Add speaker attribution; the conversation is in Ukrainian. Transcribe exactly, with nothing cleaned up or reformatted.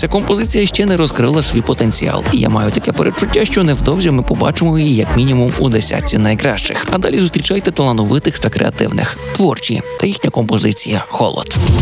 Speaker 1: Ця композиція ще не розкрила свій потенціал, і я маю таке передчуття, що невдовзі ми побачимо її як мінімум у десятці найкращих. А далі зустрічайте талановитих та креативних, творчі та їхня композиція «Холод».